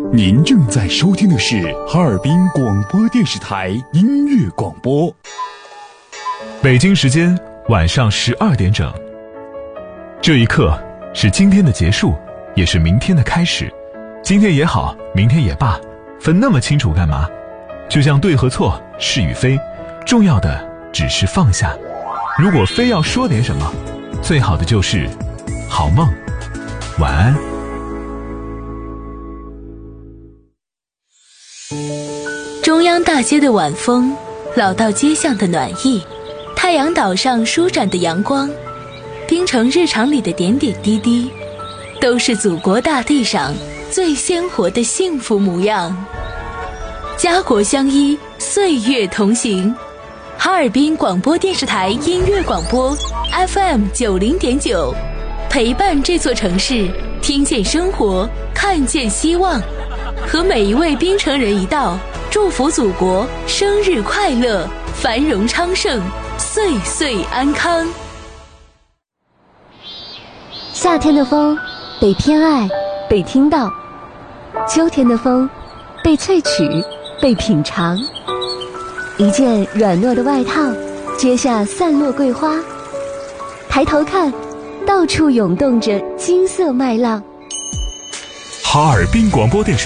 您正在收听的是哈尔滨广播电视台音乐广播。 北京时间晚上12点整。这一刻是今天的结束，也是明天的开始。今天也好，明天也罢，分那么清楚干嘛？就像对和错，是与非，重要的只是放下。如果非要说点什么，最好的就是好梦，晚安。 中央大街的晚风，老道街巷的暖意，太阳岛上舒展的阳光，滨城日常里的点点滴滴，都是祖国大地上最鲜活的幸福模样。家国相依，岁月同行。哈尔滨广播电视台音乐广播 FM90.9，陪伴这座城市，听见生活，看见希望，和每一位滨城人一道，祝福祖国生日快乐，繁荣昌盛，岁岁安康。 夏天的风被偏爱，被听到；秋天的风被萃取，被品尝。一件软糯的外套，接下散落桂花。抬头看，到处涌动着金色麦浪。 哈尔滨广播电视